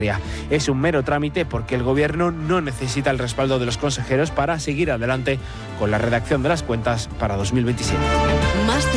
Es un mero trámite porque el Gobierno no necesita el respaldo de los consejeros para seguir adelante con la redacción de las cuentas para 2027. Más